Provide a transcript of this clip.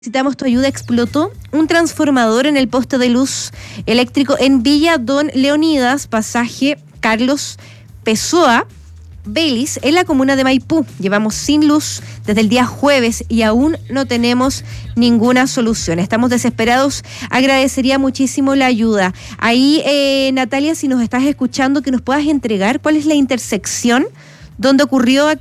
Necesitamos tu ayuda. Explotó un transformador en el poste de luz eléctrico en Villa Don Leonidas, pasaje Carlos Pessoa, Belis, en la comuna de Maipú. Llevamos sin luz desde el día jueves y aún no tenemos ninguna solución. Estamos desesperados. Agradecería muchísimo la ayuda. Ahí, Natalia, si nos estás escuchando, que nos puedas entregar cuál es la intersección donde ocurrió